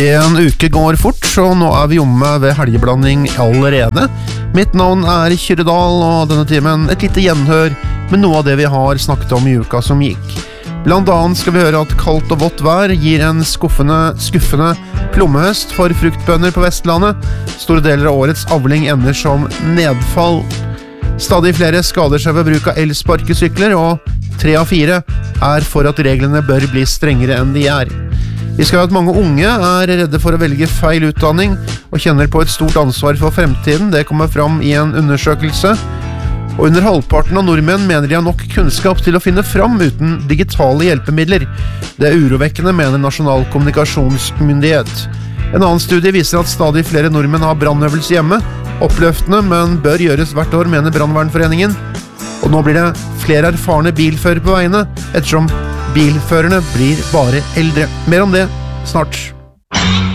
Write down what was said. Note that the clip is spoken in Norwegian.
En uke går fort, så nå vi omme ved helgeblanding allerede. Mitt navn Kyrre Dahl, og denne timen et lite gjenhør med noe av det vi har snakket om i uka som gikk. Blant annet skal vi høre at kaldt og vått vær gir en skuffende plommehøst for fruktbønder på Vestlandet. Store deler av årets avling ender som nedfall. Stadig flere skader seg ved bruk av elsparkesykler, og 3 av 4 for at reglene bør bli strengere enn de Vi skal ha at mange unge redde for å velge feil utdanning og kjenner på et stort ansvar for fremtiden. Det kommer fram i en undersøkelse. Og under halvparten av nordmenn mener de har nok kunnskap til å finne fram uten digitale hjelpemidler. Det urovekkende, mener Nasjonal kommunikasjonsmyndighet. En annen studie viser at stadig flere nordmenn har brannøvelse hjemme. Oppløftende, men bør gjøres hvert år, mener Brannvernforeningen. Og nå blir det flere erfarne bilførere på veiene, ettersom bilførerne blir bare eldre. Mer om det snart.